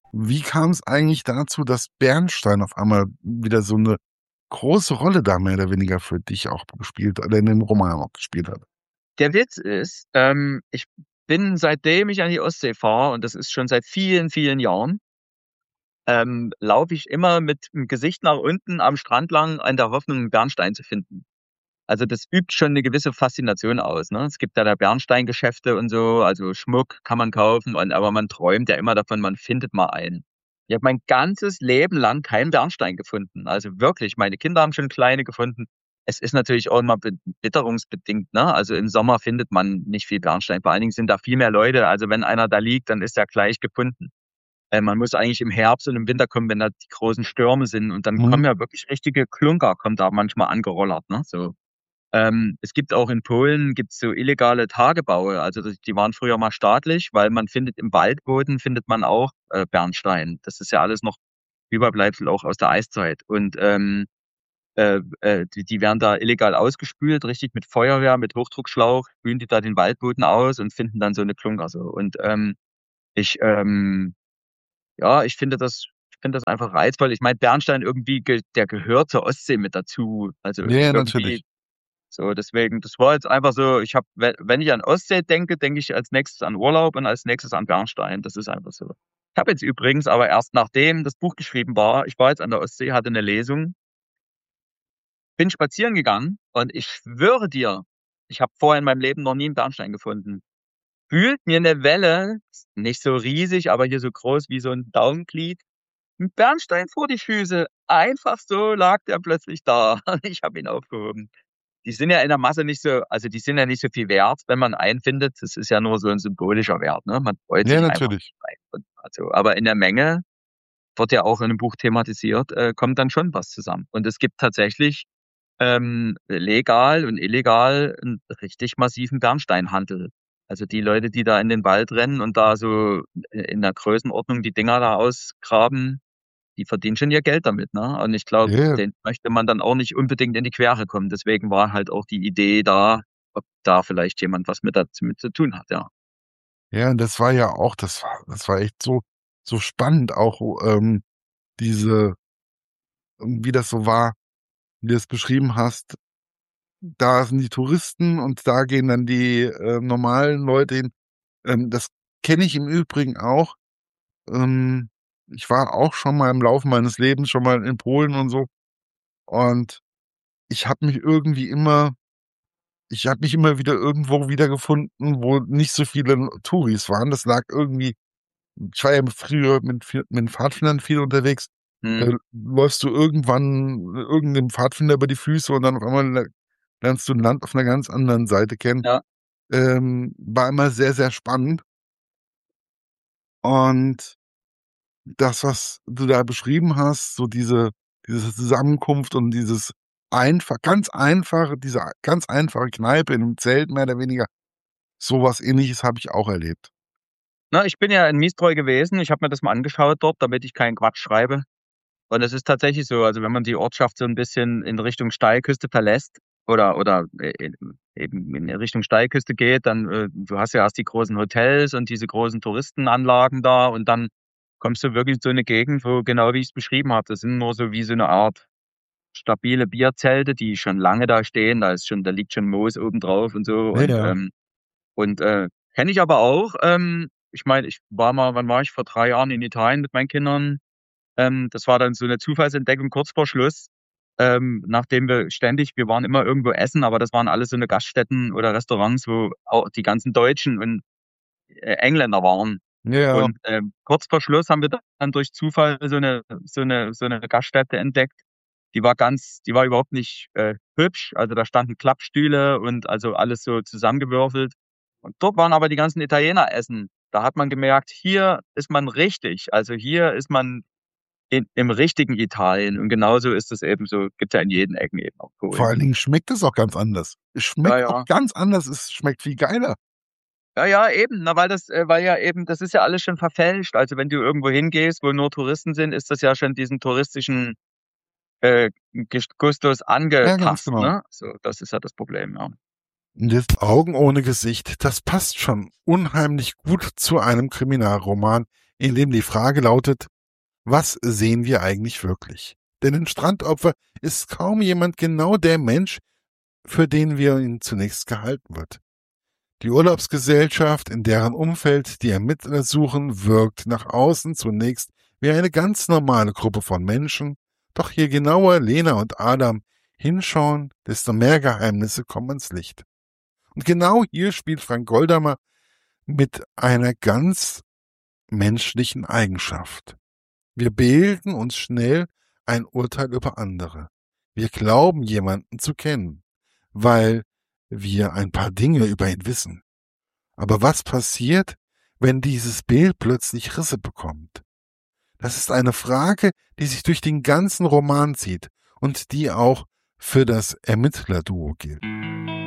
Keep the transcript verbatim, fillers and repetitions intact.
Wie kam es eigentlich dazu, dass Bernstein auf einmal wieder so 'ne große Rolle da mehr oder weniger für dich auch gespielt oder in dem Roman auch gespielt hat? Der Witz ist, ähm, ich bin, seitdem ich an die Ostsee fahre, und das ist schon seit vielen, vielen Jahren, ähm, laufe ich immer mit dem Gesicht nach unten am Strand lang in der Hoffnung, 'n Bernstein zu finden. Also, das übt schon eine gewisse Faszination aus, ne? Es gibt ja da Bernsteingeschäfte und so, also Schmuck kann man kaufen, und aber man träumt ja immer davon, man findet mal einen. Ich habe mein ganzes Leben lang keinen Bernstein gefunden. Also wirklich, meine Kinder haben schon kleine gefunden. Es ist natürlich auch immer be witterungsbedingt, ne? Also, im Sommer findet man nicht viel Bernstein. Vor allen Dingen sind da viel mehr Leute. Also, wenn einer da liegt, dann ist er gleich gefunden. Äh, man muss eigentlich im Herbst und im Winter kommen, wenn da die großen Stürme sind, und dann Mhm. kommen ja wirklich richtige Klunker kommen da manchmal angerollert, ne, so. Ähm, es gibt auch in Polen gibt's so illegale Tagebaue. Also, das die waren früher mal staatlich, weil man findet im Waldboden findet man auch, äh, Bernstein. Das ist ja alles noch Überbleibsel auch aus der Eiszeit. Und, ähm, äh, äh, die die werden da illegal ausgespült, richtig mit Feuerwehr, mit Hochdruckschlauch, spülen die da den Waldboden aus und finden dann so eine Klunker so. Und, ähm, ich, ähm ja, ich finde das ich finde das einfach reizvoll. Ich meine, Bernstein irgendwie ge der gehört zur Ostsee mit dazu. Also, Ja, ja, irgendwie natürlich. so, deswegen, das war jetzt einfach so, ich habe, we wenn ich an Ostsee denke, denke ich als Nächstes an Urlaub und als Nächstes an Bernstein. Das ist einfach so. Ich habe jetzt übrigens aber erst, nachdem das Buch geschrieben war, ich war jetzt an der Ostsee, hatte 'ne Lesung, bin spazieren gegangen, und ich schwöre dir, ich habe vorher in meinem Leben noch nie 'n Bernstein gefunden. Fühlt mir 'ne Welle, nicht so riesig, aber hier so groß wie so 'n Daumenglied, 'n Bernstein vor die Füße. Einfach so lag der plötzlich da. Ich habe ihn aufgehoben. Die sind ja in der Masse nicht so, also, die sind ja nicht so viel wert, wenn man einen findet. Das ist ja nur so 'n symbolischer Wert, ne? Man freut Ja, sich einfach natürlich. rein. Also, aber in der Menge, wird ja auch in 'nem Buch thematisiert, äh, kommt dann schon was zusammen. Und es gibt tatsächlich, ähm, legal und illegal 'n richtig massiven Bernsteinhandel. Also, die Leute, die da in den Wald rennen und da so i in der Größenordnung die Dinger da ausgraben, die verdienen schon ihr Geld damit, ne? Und ich glaube, Ja, ja. denen möchte man dann auch nicht unbedingt in die Quere kommen. Deswegen war halt auch die Idee da, ob da vielleicht jemand was mit dazu mit zu tun hat, ja. Ja, und das war ja auch das war das war echt so so spannend auch, ähm, diese wie das so war, wie du es beschrieben hast. Da sind die Touristen und da gehen dann die, äh, normalen Leute hin. Ähm, das kenne ich im Übrigen auch. Ähm, Ich war auch schon mal im Laufe meines Lebens schon mal in Polen und so, und ich habe mich irgendwie immer ich habe mich immer wieder irgendwo wiedergefunden, wo nicht so viele Touris waren. Das lag irgendwie ich war ja früher mit vi mit Pfadfindern viel unterwegs. Mhm. Da läufst du irgendwann irgend 'nem Pfadfinder über die Füße und dann auf einmal le lernst du 'n Land auf 'ner ganz anderen Seite kennen. Ja. Ähm, war immer sehr, sehr spannend. Und das, was du da beschrieben hast, so diese diese Zusammenkunft und dieses einfach ganz einfache diese a ganz einfache Kneipe in 'nem Zelt mehr oder weniger, so was Ähnliches habe ich auch erlebt. Na, ich bin ja in Mistreu gewesen. Ich habe mir das mal angeschaut dort, damit ich keinen Quatsch schreibe. Und es ist tatsächlich so, also, wenn man die Ortschaft so 'n bisschen in Richtung Steilküste verlässt oder oder, äh, in eben in Richtung Steilküste geht, dann, äh du hast ja erst die großen Hotels und diese großen Touristenanlagen da, und dann kommst du wirklich in so 'ne Gegend, wo, genau wie ich's beschrieben habe, das sind nur so wie so 'ne Art stabile Bierzelte, die schon lange da stehen. Da ist schon da liegt schon Moos obendrauf und so, Ja, und, ja. ähm und, äh, kenne ich aber auch. Ähm, ich meine, ich war mal, wann war ich? Vor drei Jahren in Italien mit meinen Kindern. Ähm, das war dann so 'ne Zufallsentdeckung kurz vor Schluss, ähm, nachdem wir ständig wir waren immer irgendwo essen, aber das waren alles so 'ne Gaststätten oder Restaurants, wo auch die ganzen Deutschen und, äh, Engländer waren. Ja. Und, ähm, kurz vor Schluss haben wir dann durch Zufall so 'ne so 'ne so 'ne Gaststätte entdeckt. Die war ganz die war überhaupt nicht, äh, hübsch. Also, da standen Klappstühle und, also, alles so zusammengewürfelt. Und dort waren aber die ganzen Italiener essen. Da hat man gemerkt, hier ist man richtig. Also, hier ist man in im richtigen Italien, und genauso ist es eben so, gibt's ja in jeden Ecken eben auch Vor Polen. allen Dingen schmeckt es auch ganz anders. Es Ja, schmeckt auch ja. ganz anders. Es schmeckt viel geiler. Ja, ja, eben, na, weil das äh, weil ja eben das ist ja alles schon verfälscht. Also, wenn du irgendwo hingehst, wo nur Touristen sind, ist das ja schon diesen touristischen, äh, Ges Gustus Ja, ganz angepasst, genau. ne? So, das ist ja das Problem, ja. Das Augen ohne Gesicht, das passt schon unheimlich gut zu einem Kriminalroman, in dem die Frage lautet: Was sehen wir eigentlich wirklich? Denn in Strandopfer ist kaum jemand genau der Mensch, für den wir ihn zunächst gehalten wird. Die Urlaubsgesellschaft, in deren Umfeld die Ermittler suchen, wirkt nach außen zunächst wie eine ganz normale Gruppe von Menschen, doch je genauer Lena und Adam hinschauen, desto mehr Geheimnisse kommen ans Licht. Und genau hier spielt Frank Goldamer mit einer ganz menschlichen Eigenschaft. Wir bilden uns schnell ein Urteil über andere. Wir glauben, jemanden zu kennen, weil wir ein paar Dinge über ihn wissen. Aber was passiert, wenn dieses Bild plötzlich Risse bekommt? Das ist eine Frage, die sich durch den ganzen Roman zieht und die auch für das Ermittlerduo gilt.